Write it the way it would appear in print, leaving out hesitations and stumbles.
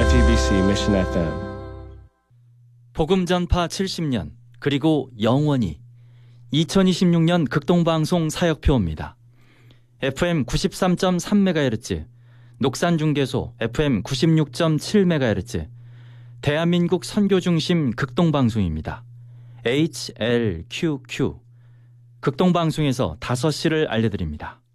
ITBC Mission FM. 복음 전파 70년 그리고 영원히 2026년 극동방송 사역표입니다. FM 93.3MHz, 녹산중계소 FM 96.7MHz, 대한민국 선교중심 극동방송입니다. HLQQ 극동방송에서 5시를 알려드립니다.